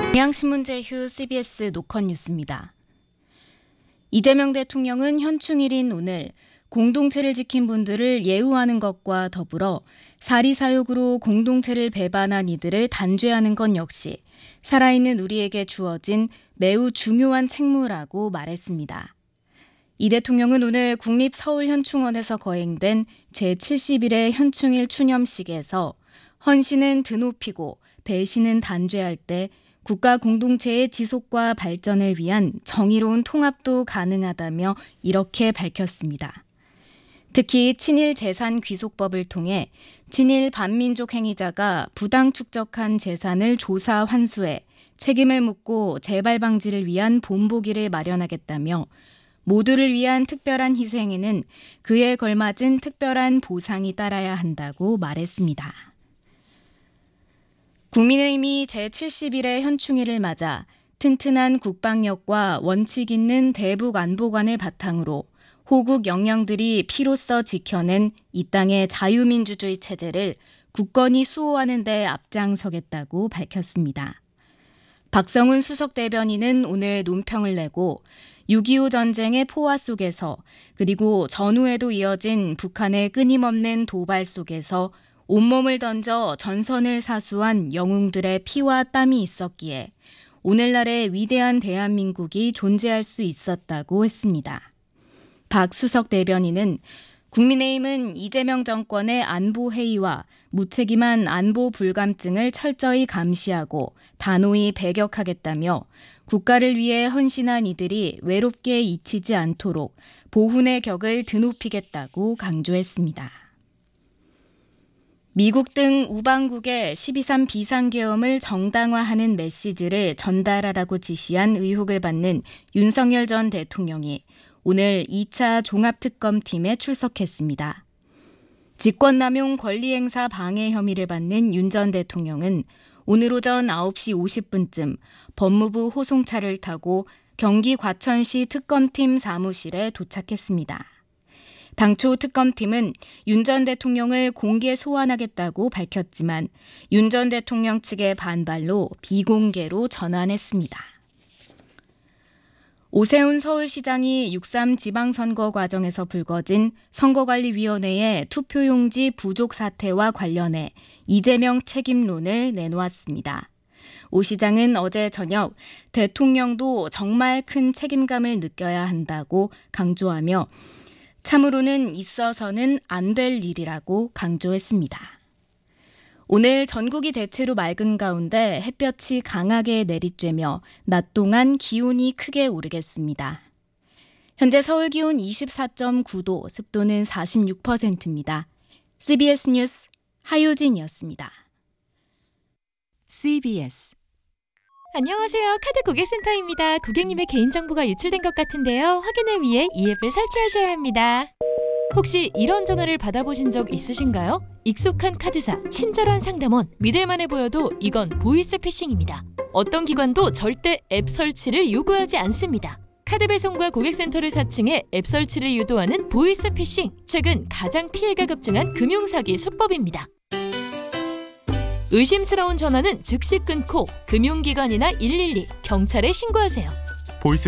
경향신문 제휴 CBS 노컷 뉴스입니다. 이재명 대통령은 현충일인 오늘 공동체를 지킨 분들을 예우하는 것과 더불어 사리사욕으로 공동체를 배반한 이들을 단죄하는 것 역시 살아있는 우리에게 주어진 매우 중요한 책무라고 말했습니다. 이 대통령은 오늘 국립서울현충원에서 거행된 제71회 현충일 추념식에서 헌신은 드높이고 배신은 단죄할 때 국가 공동체의 지속과 발전을 위한 정의로운 통합도 가능하다며 이렇게 밝혔습니다. 특히 친일 재산 귀속법을 통해 친일 반민족 행위자가 부당 축적한 재산을 조사 환수해 책임을 묻고 재발 방지를 위한 본보기를 마련하겠다며 모두를 위한 특별한 희생에는 그에 걸맞은 특별한 보상이 따라야 한다고 말했습니다. 국민의힘이 제71회 현충일을 맞아 튼튼한 국방력과 원칙 있는 대북 안보관을 바탕으로 호국 영령들이 피로써 지켜낸 이 땅의 자유민주주의 체제를 굳건히 수호하는 데 앞장서겠다고 밝혔습니다. 박성훈 수석대변인은 오늘 논평을 내고 6.25 전쟁의 포화 속에서 그리고 전후에도 이어진 북한의 끊임없는 도발 속에서 온몸을 던져 전선을 사수한 영웅들의 피와 땀이 있었기에 오늘날의 위대한 대한민국이 존재할 수 있었다고 했습니다. 박 수석 대변인은 국민의힘은 이재명 정권의 안보회의와 무책임한 안보 불감증을 철저히 감시하고 단호히 배격하겠다며 국가를 위해 헌신한 이들이 외롭게 잊히지 않도록 보훈의 격을 드높이겠다고 강조했습니다. 미국 등 우방국에 12.3 비상계엄을 정당화하는 메시지를 전달하라고 지시한 의혹을 받는 윤석열 전 대통령이 오늘 2차 종합특검팀에 출석했습니다. 직권남용 권리행사 방해 혐의를 받는 윤 전 대통령은 오늘 오전 9시 50분쯤 법무부 호송차를 타고 경기 과천시 특검팀 사무실에 도착했습니다. 당초 특검팀은 윤 전 대통령을 공개 소환하겠다고 밝혔지만 윤 전 대통령 측의 반발로 비공개로 전환했습니다. 오세훈 서울시장이 6.3 지방선거 과정에서 불거진 선거관리위원회의 투표용지 부족 사태와 관련해 이재명 책임론을 내놓았습니다. 오 시장은 어제 저녁 대통령도 정말 큰 책임감을 느껴야 한다고 강조하며 참으로는 있어서는 안 될 일이라고 강조했습니다. 오늘 전국이 대체로 맑은 가운데 햇볕이 강하게 내리쬐며 낮 동안 기온이 크게 오르겠습니다. 현재 서울 기온 24.9도, 습도는 46%입니다. CBS 뉴스 하유진이었습니다. CBS 안녕하세요. 카드 고객센터입니다. 고객님의 개인정보가 유출된 것 같은데요. 확인을 위해 이 앱을 설치하셔야 합니다. 혹시 이런 전화를 받아보신 적 있으신가요? 익숙한 카드사, 친절한 상담원, 믿을만해 보여도 이건 보이스피싱입니다. 어떤 기관도 절대 앱 설치를 요구하지 않습니다. 카드 배송과 고객센터를 사칭해 앱 설치를 유도하는 보이스피싱. 최근 가장 피해가 급증한 금융사기 수법입니다. 의심스러운 전화는 즉시 끊고 금융기관이나 112, 경찰에 신고하세요.